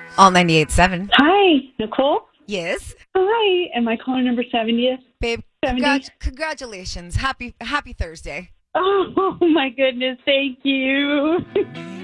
All 98.7. Hi, Nicole. Yes. Hi, am I caller number 70? Babe, 70? congratulations. Happy Thursday. Oh my goodness, thank you.